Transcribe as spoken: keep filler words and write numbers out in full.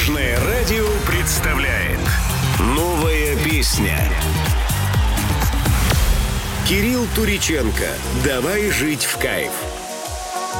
Дорожное радио представляет «Новая песня». Кирилл Туриченко. «Давай жить в кайф».